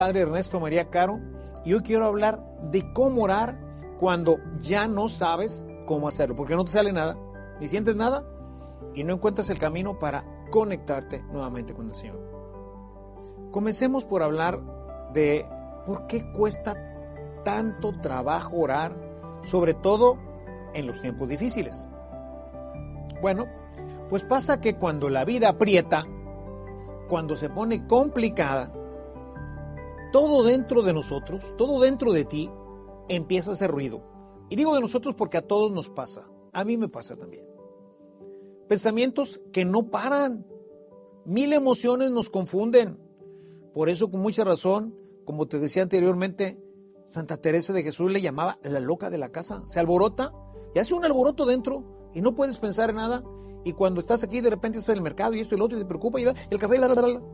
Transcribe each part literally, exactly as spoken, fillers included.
Padre Ernesto María Caro, y hoy quiero hablar de cómo orar cuando ya no sabes cómo hacerlo, porque no te sale nada, ni sientes nada, y no encuentras el camino para conectarte nuevamente con el Señor. Comencemos por hablar de por qué cuesta tanto trabajo orar, sobre todo en los tiempos difíciles. Bueno, pues pasa que cuando la vida aprieta, cuando se pone complicada, todo dentro de nosotros, todo dentro de ti, empieza a hacer ruido. Y digo de nosotros porque a todos nos pasa. A mí me pasa también. Pensamientos que no paran. Mil emociones nos confunden. Por eso, con mucha razón, como te decía anteriormente, Santa Teresa de Jesús le llamaba la loca de la casa. Se alborota y hace un alboroto dentro y no puedes pensar en nada. Y cuando estás aquí, de repente estás en el mercado y esto y lo otro y te preocupa y el café y la, la, la, la.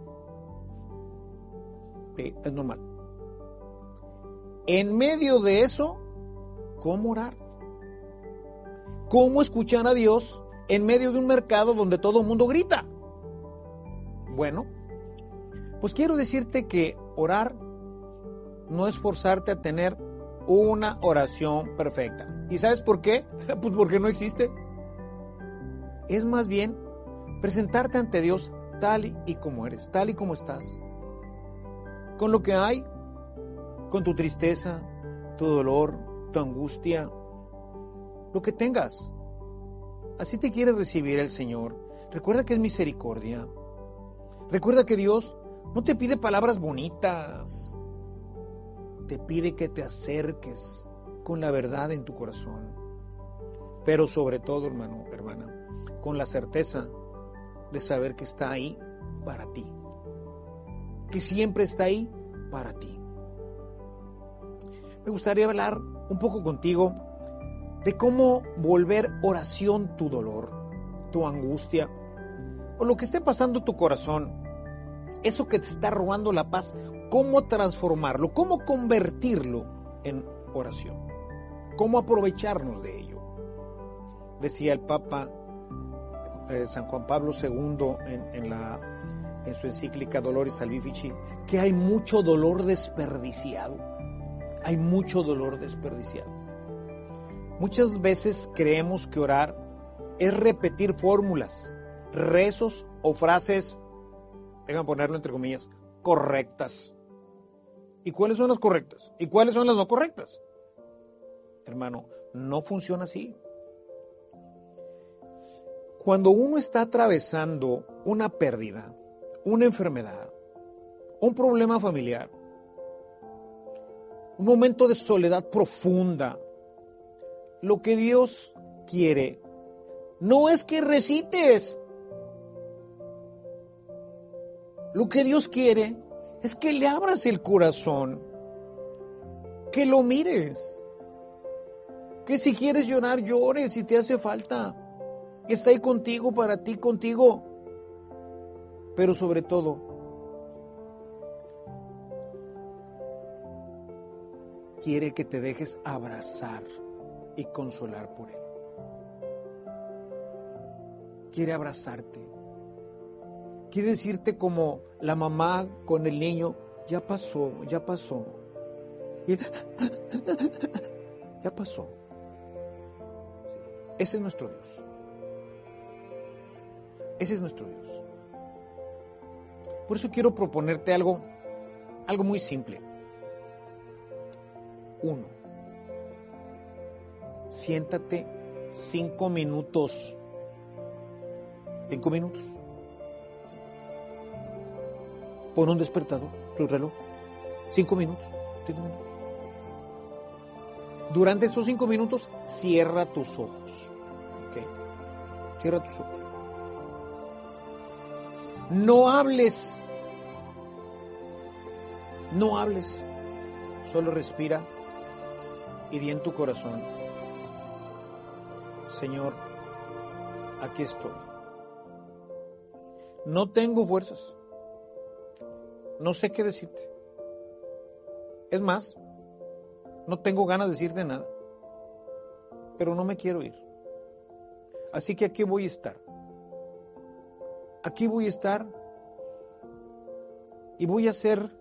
Sí, es normal. En medio de eso, ¿cómo orar? ¿Cómo escuchar a Dios en medio de un mercado donde todo el mundo grita? Bueno, pues quiero decirte que orar no es forzarte a tener una oración perfecta. ¿Y sabes por qué? Pues porque no existe. Es más bien presentarte ante Dios tal y como eres, tal y como estás. Con lo que hay, con tu tristeza, tu dolor, tu angustia, lo que tengas. Así te quiere recibir el Señor. Recuerda que es misericordia. Recuerda que Dios no te pide palabras bonitas. Te pide que te acerques con la verdad en tu corazón. Pero sobre todo, hermano, hermana, con la certeza de saber que está ahí para ti. Que siempre está ahí para ti. Me gustaría hablar un poco contigo de cómo volver oración tu dolor, tu angustia, o lo que esté pasando tu corazón, eso que te está robando la paz, cómo transformarlo, cómo convertirlo en oración, cómo aprovecharnos de ello. Decía el Papa eh, San Juan Pablo segundo en, en la en su encíclica Doloris Salvifici, que hay mucho dolor desperdiciado. Hay mucho dolor desperdiciado. Muchas veces creemos que orar es repetir fórmulas, rezos o frases, déjame ponerlo entre comillas, correctas. ¿Y cuáles son las correctas? ¿Y cuáles son las no correctas? Hermano, no funciona así. Cuando uno está atravesando una pérdida, una enfermedad, un problema familiar, un momento de soledad profunda, lo que Dios quiere no es que recites. Lo que Dios quiere es que le abras el corazón, que lo mires, que si quieres llorar, llores si te hace falta. Está ahí contigo, para ti, contigo. Pero sobre todo, quiere que te dejes abrazar y consolar por Él. Quiere abrazarte. Quiere decirte como la mamá con el niño, ya pasó, ya pasó. Y él, ya pasó. Ese es nuestro Dios. Ese es nuestro Dios. Por eso quiero proponerte algo, algo muy simple. Uno, siéntate cinco minutos. Cinco minutos. Pon un despertador, tu reloj. Cinco minutos. Cinco minutos. Durante esos cinco minutos, cierra tus ojos. ¿Ok? Cierra tus ojos. No hables. No hables. Solo respira y di en tu corazón: Señor, aquí estoy. No tengo fuerzas. No sé qué decirte. Es más, no tengo ganas de decirte nada. Pero no me quiero ir. Así que aquí voy a estar. Aquí voy a estar y voy a hacer